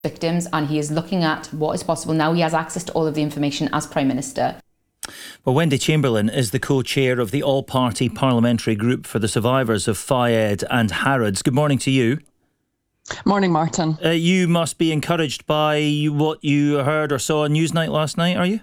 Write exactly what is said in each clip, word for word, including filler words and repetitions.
victims, and he is looking at what is possible. Now he has access to all of the information as Prime Minister. Well, Wendy Chamberlain is the co-chair of the all-party parliamentary group for the survivors of Fayed and Harrods. Good morning to you. Morning, Martin. Uh, you must be encouraged by what you heard or saw on Newsnight last night, are you?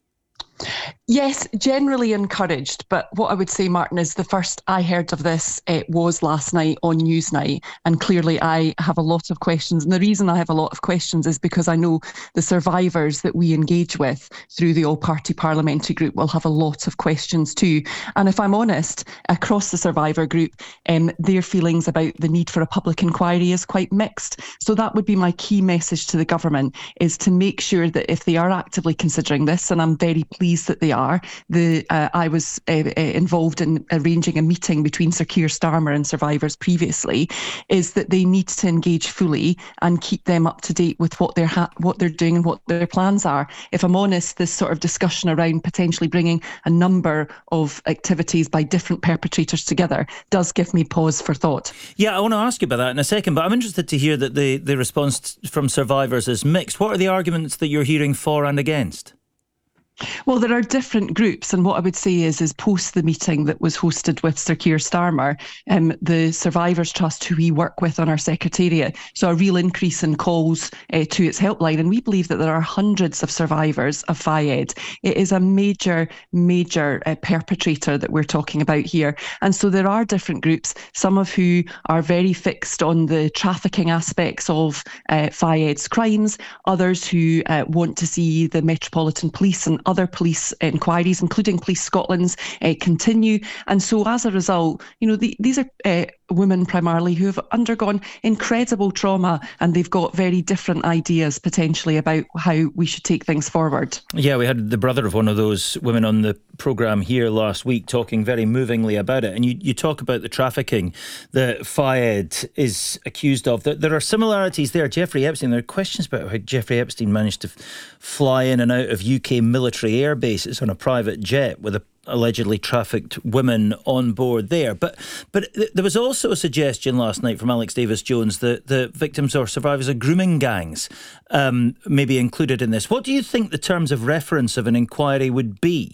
Yes, generally encouraged. But what I would say, Martin, is the first I heard of this uh, was last night on Newsnight. And clearly I have a lot of questions. And the reason I have a lot of questions is because I know the survivors that we engage with through the all-party parliamentary group will have a lot of questions too. And if I'm honest, across the survivor group, um, their feelings about the need for a public inquiry is quite mixed. So that would be my key message to the government, is to make sure that if they are actively considering this, and I'm very pleased that they are, The uh, I was uh, uh, involved in arranging a meeting between Sir Keir Starmer and survivors previously, is that they need to engage fully and keep them up to date with what they're ha- what they're doing and what their plans are. If I'm honest, this sort of discussion around potentially bringing a number of activities by different perpetrators together does give me pause for thought. Yeah, I want to ask you about that in a second, but I'm interested to hear that the, the response from survivors is mixed. What are the arguments that you're hearing for and against? Well, there are different groups, and what I would say is, is post the meeting that was hosted with Sir Keir Starmer, um, the Survivors Trust, who we work with on our secretariat, saw a real increase in calls uh, to its helpline, and we believe that there are hundreds of survivors of Fayed. It is a major, major uh, perpetrator that we're talking about here, and so there are different groups, some of who are very fixed on the trafficking aspects of uh, Fayed's crimes, others who uh, want to see the Metropolitan Police and other police inquiries, including Police Scotland's, uh, continue. And so as a result, you know, the, these are uh, women primarily who have undergone incredible trauma, and they've got very different ideas potentially about how we should take things forward. Yeah, we had the brother of one of those women on the programme here last week talking very movingly about it. And you, you talk about the trafficking that Fayed is accused of. There, there are similarities there. Jeffrey Epstein, there are questions about how Jeffrey Epstein managed to f- fly in and out of U K military air bases on a private jet with a allegedly trafficked women on board there. But but th- there was also a suggestion last night from Alex Davis-Jones that the victims or survivors of grooming gangs um, may be included in this. What do you think the terms of reference of an inquiry would be?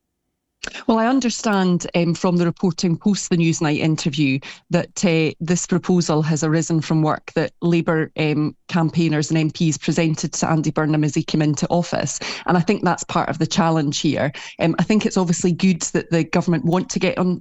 Well, I understand um, from the reporting post the Newsnight interview that uh, this proposal has arisen from work that Labour um, campaigners and M Ps presented to Andy Burnham as he came into office. And I think that's part of the challenge here. Um, I think it's obviously good that the government want to get on